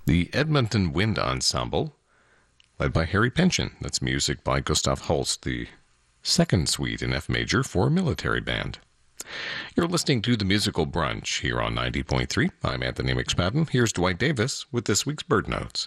The Edmonton Wind Ensemble, led by Harry Pension. That's music by Gustav Holst, the second suite in F major for a military band. You're listening to The Musical Brunch here on 90.3. I'm Anthony McSpadden. Here's Dwight Davis with this week's Bird Notes.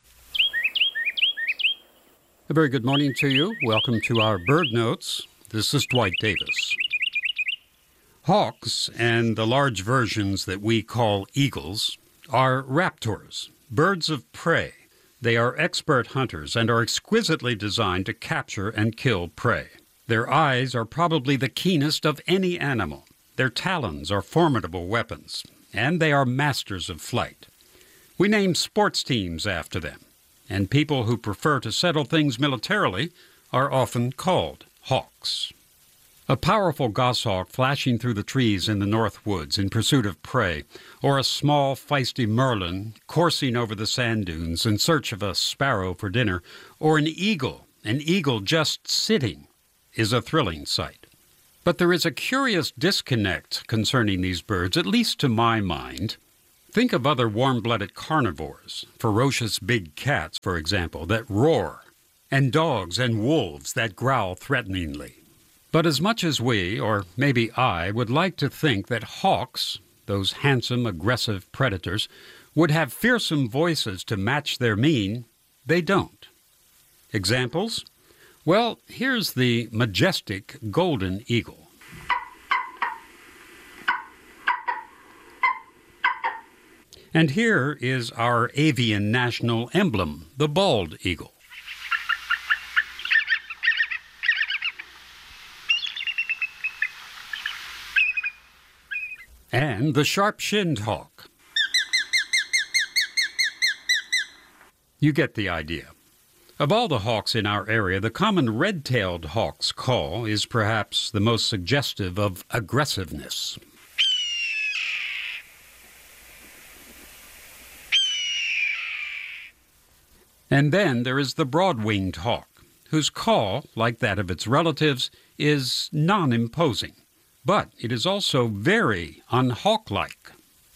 A very good morning to you. Welcome to our Bird Notes. This is Dwight Davis. Hawks, and the large versions that we call eagles, are raptors, birds of prey. They are expert hunters and are exquisitely designed to capture and kill prey. Their eyes are probably the keenest of any animal. Their talons are formidable weapons, and they are masters of flight. We name sports teams after them, and people who prefer to settle things militarily are often called hawks. A powerful goshawk flashing through the trees in the north woods in pursuit of prey, or a small, feisty merlin coursing over the sand dunes in search of a sparrow for dinner, or an eagle just sitting, is a thrilling sight. But there is a curious disconnect concerning these birds, at least to my mind. Think of other warm-blooded carnivores, ferocious big cats, for example, that roar, and dogs and wolves that growl threateningly. But as much as we, or maybe I, would like to think that hawks, those handsome, aggressive predators, would have fearsome voices to match their mien, they don't. Examples? Well, here's the majestic golden eagle. And here is our avian national emblem, the bald eagle. And the sharp-shinned hawk. You get the idea. Of all the hawks in our area, the common red-tailed hawk's call is perhaps the most suggestive of aggressiveness. And then there is the broad-winged hawk, whose call, like that of its relatives, is non-imposing. But it is also very unhawk-like.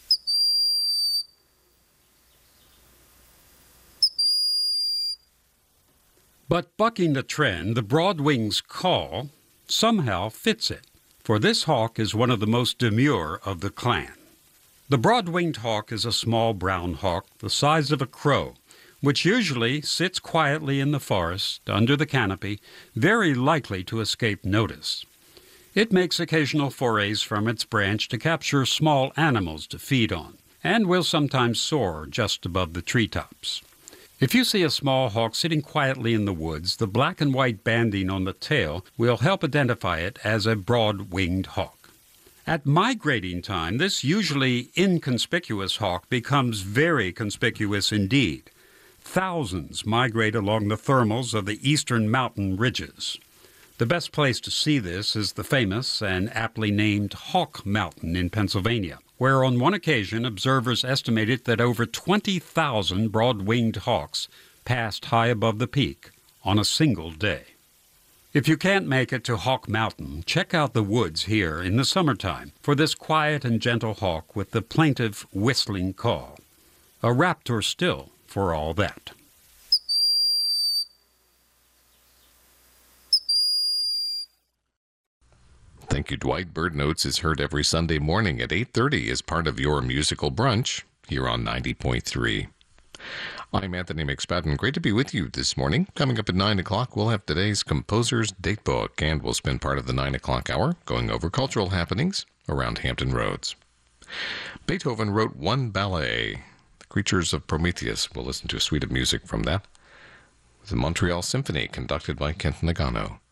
But bucking the trend, the broad-winged's call somehow fits it, for this hawk is one of the most demure of the clan. The broad-winged hawk is a small brown hawk the size of a crow, which usually sits quietly in the forest under the canopy, very likely to escape notice. It makes occasional forays from its branch to capture small animals to feed on, and will sometimes soar just above the treetops. If you see a small hawk sitting quietly in the woods, the black and white banding on the tail will help identify it as a broad-winged hawk. At migrating time, this usually inconspicuous hawk becomes very conspicuous indeed. Thousands migrate along the thermals of the eastern mountain ridges. The best place to see this is the famous and aptly named Hawk Mountain in Pennsylvania, where on one occasion observers estimated that over 20,000 broad-winged hawks passed high above the peak on a single day. If you can't make it to Hawk Mountain, check out the woods here in the summertime for this quiet and gentle hawk with the plaintive whistling call. A raptor still, for all that. Thank you, Dwight. Bird Notes is heard every Sunday morning at 8:30 as part of your musical brunch here on 90.3. I'm Anthony McSpadden. Great to be with you this morning. Coming up at 9 o'clock, we'll have today's Composer's Datebook, and we'll spend part of the 9 o'clock hour going over cultural happenings around Hampton Roads. Beethoven wrote one ballet, The Creatures of Prometheus. We'll listen to a suite of music from that, with the Montreal Symphony conducted by Kent Nagano.